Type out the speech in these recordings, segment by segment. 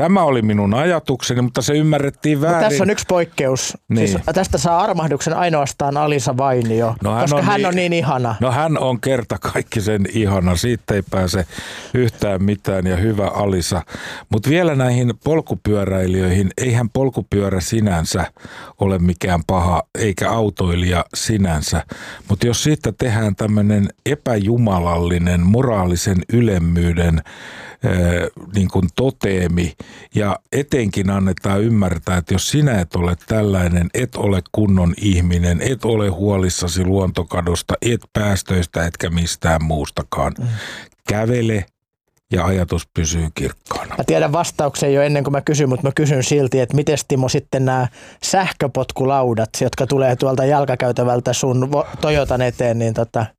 Tämä oli minun ajatukseni, mutta se ymmärrettiin väärin. Mutta tässä on yksi poikkeus. Niin. Siis tästä saa armahduksen ainoastaan Alisa Vainio, koska hän on niin ihana. No hän on kertakaikkisen ihana. Siitä ei pääse yhtään mitään ja hyvä Alisa. Mutta vielä näihin polkupyöräilijöihin. Eihän polkupyörä sinänsä ole mikään paha, eikä autoilija sinänsä. Mutta jos siitä tehdään tämmöinen epäjumalallinen, moraalisen ylemmyyden niin kuin toteemi ja etenkin annetaan ymmärtää, että jos sinä et ole tällainen, et ole kunnon ihminen, et ole huolissasi luontokadosta, et päästöistä etkä mistään muustakaan. Kävele ja ajatus pysyy kirkkaana. Mä tiedän vastauksen jo ennen kuin mä kysyn, mutta mä kysyn silti, että miten Timo sitten nämä sähköpotkulaudat, jotka tulee tuolta jalkakäytävältä sun Toyotan eteen, niin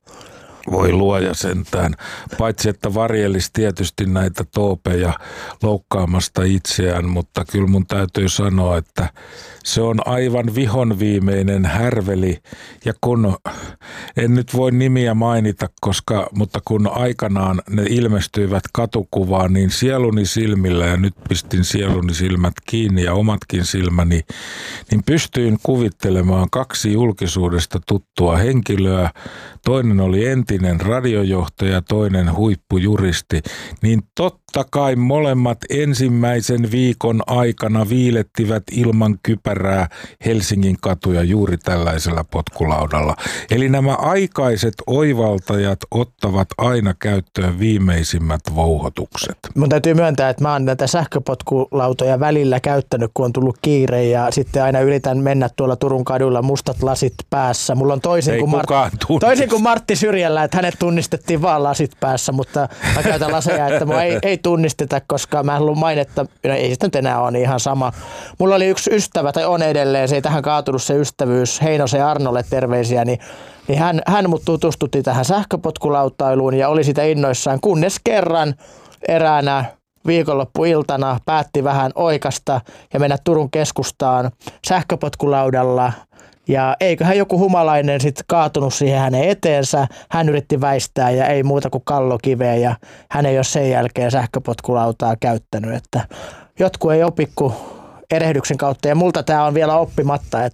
Voi luoja sentään. Paitsi, että varjelisi tietysti näitä toopeja loukkaamasta itseään, mutta kyllä mun täytyy sanoa, että se on aivan vihonviimeinen härveli. Ja kun, en nyt voi nimiä mainita, mutta kun aikanaan ne ilmestyivät katukuvaan, niin sieluni silmillä, ja nyt pistin sieluni silmät kiinni ja omatkin silmäni, niin pystyin kuvittelemaan 2 julkisuudesta tuttua henkilöä. Toinen oli entinen radiojohtaja, toinen huippujuristi, niin totta kai molemmat ensimmäisen viikon aikana viilettivät ilman kypärää Helsingin katuja juuri tällaisella potkulaudalla. Eli nämä aikaiset oivaltajat ottavat aina käyttöön viimeisimmät vouhotukset. Mun täytyy myöntää, että mä oon näitä sähköpotkulautoja välillä käyttänyt, kun on tullut kiire ja sitten aina yritän mennä tuolla Turun kadulla mustat lasit päässä. Mulla on toisin kuin Martti Syrjällä, että hänet tunnistettiin vaan lasit päässä, mutta mä käytän laseja, että mua ei tunnisteta, koska mä en halua mainetta, ei sitä nyt enää ole niin ihan sama. Mulla oli yksi ystävä, tai on edelleen, se ei tähän kaatunut se ystävyys, Heinosen Arnolle terveisiä, niin hän mut tutustutti tähän sähköpotkulautailuun ja oli sitä innoissaan, kunnes kerran eräänä viikonloppuiltana päätti vähän oikasta ja mennä Turun keskustaan sähköpotkulaudalla. Ja eiköhän joku humalainen sitten kaatunut siihen hänen eteensä. Hän yritti väistää ja ei muuta kuin kallokiveä ja hän ei ole sen jälkeen sähköpotkulautaa käyttänyt. Että jotkut ei opi kuin erehdyksen kautta ja multa tämä on vielä oppimatta,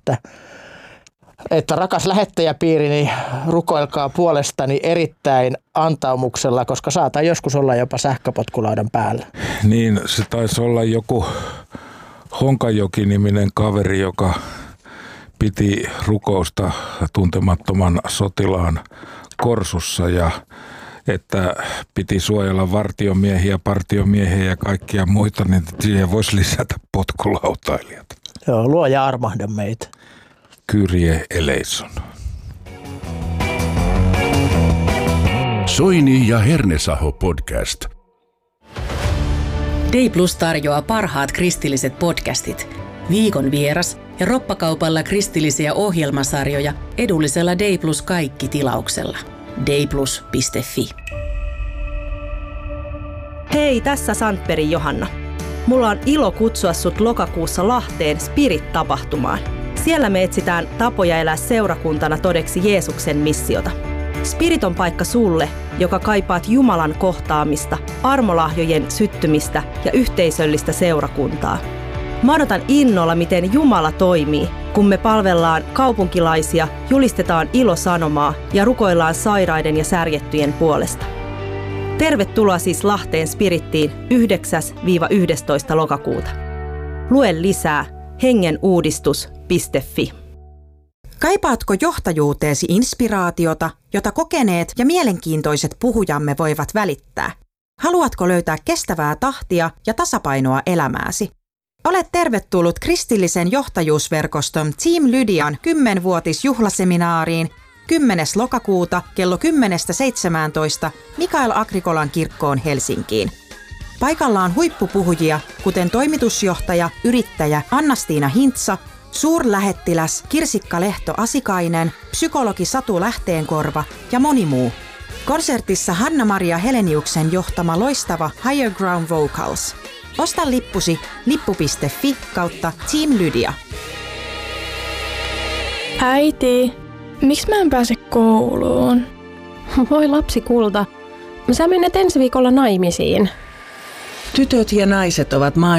että rakas lähettäjäpiiri, niin rukoilkaa puolestani erittäin antaumuksella, koska saatan joskus olla jopa sähköpotkulaudan päällä. Niin, se taisi olla joku Honkajoki-niminen kaveri, joka piti rukousta tuntemattoman sotilaan korsussa ja että piti suojella vartiomiehiä, partiomiehiä ja kaikkia muita, niin siihen voisi lisätä potkulautailijat. Joo, luoja armahda meitä. Kyrie eleison. Soini ja Hernesaho podcast. Dayplus tarjoaa parhaat kristilliset podcastit, viikon vieras ja roppakaupalla kristillisiä ohjelmasarjoja edullisella Dayplus kaikki -tilauksella. dayplus.fi. Hei, tässä Sandbergin Johanna. Mulla on ilo kutsua sut lokakuussa Lahteen Spirit-tapahtumaan. Siellä me etsitään tapoja elää seurakuntana todeksi Jeesuksen missiota. Spirit on paikka sulle, joka kaipaat Jumalan kohtaamista, armolahjojen syttymistä ja yhteisöllistä seurakuntaa. Mä odotan innolla, miten Jumala toimii, kun me palvellaan kaupunkilaisia, julistetaan ilosanomaa ja rukoillaan sairaiden ja särjettyjen puolesta. Tervetuloa siis Lahteen Spirittiin 9-11. lokakuuta. Lue lisää hengenuudistus.fi. Kaipaatko johtajuuteesi inspiraatiota, jota kokeneet ja mielenkiintoiset puhujamme voivat välittää? Haluatko löytää kestävää tahtia ja tasapainoa elämääsi? Olet tervetullut kristillisen johtajuusverkoston Team Lydian 10-vuotisjuhlaseminaariin 10. lokakuuta kello 10-17 Mikael Agrikolan kirkkoon Helsinkiin. Paikalla on huippupuhujia, kuten toimitusjohtaja, yrittäjä Anna-Stiina Hintsa, suurlähettiläs Kirsikka Lehto-Asikainen, psykologi Satu Lähteenkorva ja moni muu. Konsertissa Hanna-Maria Heleniuksen johtama loistava Higher Ground Vocals. Osta lippusi lippu.fi/Team Lydia. Äiti, miksi mä en pääse kouluun? Voi lapsi kulta, sä menet ensi viikolla naimisiin. Tytöt ja naiset ovat maailman